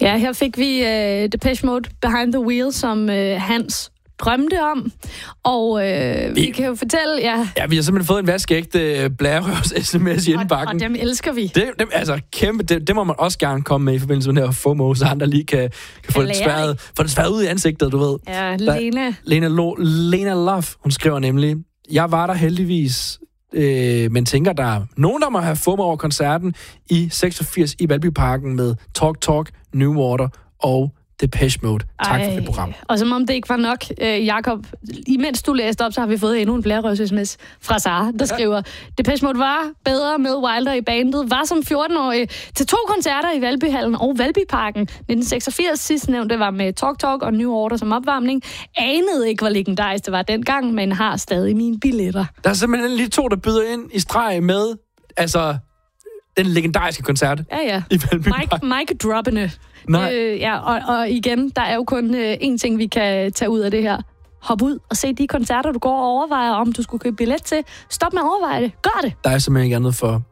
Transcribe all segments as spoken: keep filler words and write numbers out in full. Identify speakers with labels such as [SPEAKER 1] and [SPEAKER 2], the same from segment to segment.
[SPEAKER 1] Ja, her fik vi uh, Depeche Mode Behind the Wheel, som uh, Hans drømte om, og øh, vi, vi kan jo fortælle, ja...
[SPEAKER 2] Ja, vi har simpelthen fået en vaskeægte blærerøvs-sms i indbakken.
[SPEAKER 1] Og dem elsker vi.
[SPEAKER 2] Det, dem, altså, kæmpe, det, det må man også gerne komme med i forbindelse med den her FOMO, så andre lige kan, kan få, det sværet, få det sværet ud i ansigtet, du ved.
[SPEAKER 1] Ja, Lena.
[SPEAKER 2] Lena, Lo, Lena Love, hun skriver nemlig, jeg var der heldigvis, øh, men tænker, der er nogen, der må have FOMO over koncerten i seksogfirs i Valbyparken med Talk Talk, New Water og Depeche Mode. Tak Ej, for det program.
[SPEAKER 1] Og som om det ikke var nok, øh, Jakob, imens du læste op, så har vi fået endnu en blærerøs-sms fra Sara, der skriver, ja. Depeche Mode var bedre med Wilder i bandet, var som fjorten-årig til to koncerter i Valbyhallen og Valbyparken. nitten seksogfirs sidstnævnte var med Talk Talk og New Order som opvarmning. Anede ikke, hvor legendarisk det var dengang, men har stadig mine billetter.
[SPEAKER 2] Der er simpelthen lige to, der byder ind i streg med, altså, den legendariske koncert.
[SPEAKER 1] Ja, ja.
[SPEAKER 2] I Valbyparken.
[SPEAKER 1] Mike, Mike droppende.
[SPEAKER 2] Nej.
[SPEAKER 1] Øh, ja, og, og igen, der er jo kun øh, én ting, vi kan tage ud af det her. Hop ud og se de koncerter, du går og overvejer, om du skulle købe billet til. Stop med at overveje det. Gør det.
[SPEAKER 2] Der er simpelthen ikke andet for.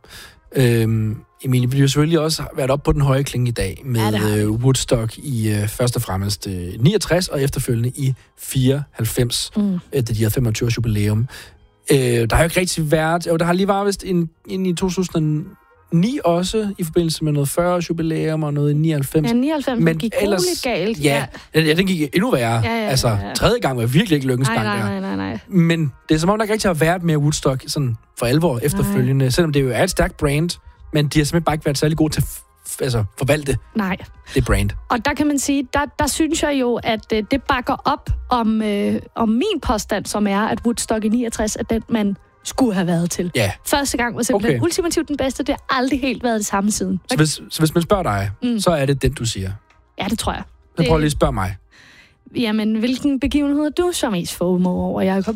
[SPEAKER 2] Øhm, Emilie, vi har jo selvfølgelig også været op på den høje klinge i dag med ja, øh, Woodstock i øh, først og fremmest øh, niogtres og efterfølgende i fireoghalvfems, mm. øh, da de havde femogtyve års jubilæum. Øh, der har jo ikke rigtig været, og der har lige været vist en, en i to tusind og ni også, i forbindelse med noget fyrre års jubilæum og noget i nioghalvfems.
[SPEAKER 1] Ja, nioghalvfems, men gik ellers, roligt galt.
[SPEAKER 2] Ja, ja. ja, den gik endnu værre. Ja, ja, ja, altså, tredje gang var virkelig ikke lykkens gang der.
[SPEAKER 1] Nej, nej, nej, nej.
[SPEAKER 2] Men det er som om, der ikke rigtig har været med Woodstock sådan for alvor efterfølgende, nej. Selvom det jo er et stærkt brand, men de har simpelthen bare ikke været særlig gode til at altså, forvalte
[SPEAKER 1] nej.
[SPEAKER 2] det brand.
[SPEAKER 1] Og der kan man sige, der, der synes jeg jo, at øh, det bakker op om, øh, om min påstand, som er, at Woodstock i niogtres er den, man skulle have været til.
[SPEAKER 2] Ja.
[SPEAKER 1] Første gang var simpelthen
[SPEAKER 2] okay.
[SPEAKER 1] ultimativt den bedste. Det har aldrig helt været det samme siden.
[SPEAKER 2] Så hvis, så hvis man spørger dig, mm. så er det den, du siger?
[SPEAKER 1] Ja, det tror jeg.
[SPEAKER 2] Så prøv lige at spørge mig.
[SPEAKER 1] Jamen, hvilken begivenhed er du så mest FOMO over, Jacob?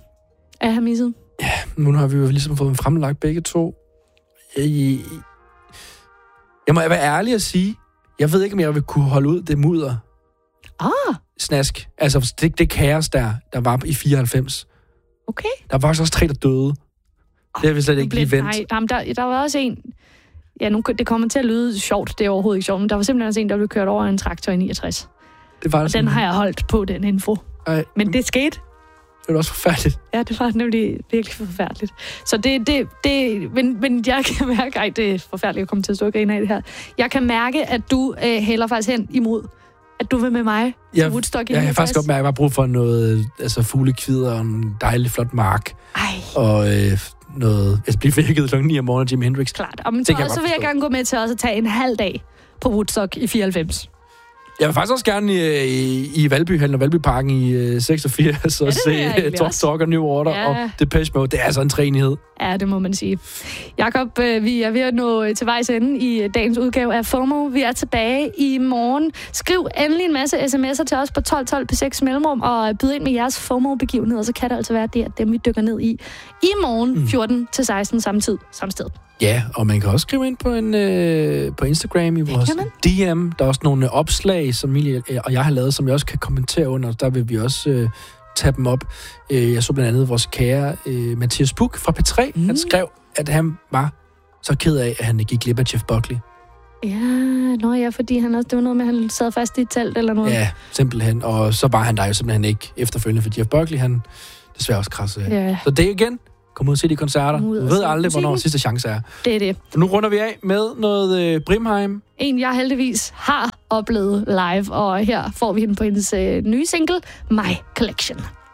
[SPEAKER 1] Er jeg misset?
[SPEAKER 2] Ja, nu har vi jo ligesom fået fremlagt begge to. Jeg, jeg må være ærlig at sige, jeg ved ikke, om jeg vil kunne holde ud det mudder.
[SPEAKER 1] Ah.
[SPEAKER 2] Snask. Altså, det, det kaos, der, der var i fireoghalvfems.
[SPEAKER 1] Okay.
[SPEAKER 2] Der var også tre, der døde. Oh, det har vi slet ikke lige vendt.
[SPEAKER 1] Nej, jamen, der, der var også en... Ja, nu, det kommer til at lyde sjovt. Det er overhovedet ikke sjovt, men der var simpelthen også en, der blev kørt over en traktor i niogtres. Det var det. Og den har jeg holdt på, den info. Ej. Men det skete.
[SPEAKER 2] Det var også forfærdeligt.
[SPEAKER 1] Ja, det var nemlig virkelig forfærdeligt. Så det... det, det men, men jeg kan mærke... Ej, det er forfærdeligt at komme til at stå og grine af det her. Jeg kan mærke, at du øh, hælder faktisk hen imod... at du vil med mig til
[SPEAKER 2] jeg,
[SPEAKER 1] Woodstock i
[SPEAKER 2] ja, jeg har faktisk godt mærket, at jeg har brug for noget altså fuglekvider og en dejlig flot mark.
[SPEAKER 1] Ej.
[SPEAKER 2] Og øh, noget... Jeg bliver vækket klokken ni om morgenen, Jimi Hendrix.
[SPEAKER 1] Klart. Og men så, så vil jeg gerne gå med til også at tage en halv dag på Woodstock i fireoghalvfems.
[SPEAKER 2] Jeg vil faktisk også gerne i, i, i Valbyhallen og Valbyparken i uh, seksogfirs og ja, se Talk Talk og New Order ja. og Depeche Mode. Det er altså en træenighed.
[SPEAKER 1] Ja, det må man sige. Jakob, vi er ved at nå til vejs ende i dagens udgave af FOMO. Vi er tilbage i morgen. Skriv endelig en masse sms'er til os på tolv tolv på seks mellemrum og byd ind med jeres FOMO-begivenheder, så kan det altså være, det er dem, vi dykker ned i i morgen fjorten til seksten samme tid, samme sted.
[SPEAKER 2] Ja, og man kan også skrive ind på, en, øh, på Instagram i vores D M. Der er også nogle opslag, som Emilie og jeg har lavet, som jeg også kan kommentere under. Der vil vi også øh, tage dem op. Jeg så blandt andet vores kære øh, Mathias Buch fra P tre. Mm. Han skrev, at han var så ked af, at han gik glip af Jeff Buckley.
[SPEAKER 1] Ja, nå ja, fordi han også, det var noget med, at han sad fast i et telt eller noget.
[SPEAKER 2] Ja, simpelthen. Og så var han der jo simpelthen ikke efterfølgende, for Jeff Buckley, han desværre også krassede.
[SPEAKER 1] Ja.
[SPEAKER 2] Så det igen. Kom ud og se de koncerter. Du ved aldrig, hvornår sidste chance er.
[SPEAKER 1] Det er det.
[SPEAKER 2] Og nu runder vi af med noget øh, Brimheim.
[SPEAKER 1] En, jeg heldigvis har oplevet live, og her får vi hende på hendes øh, nye single, My Collection.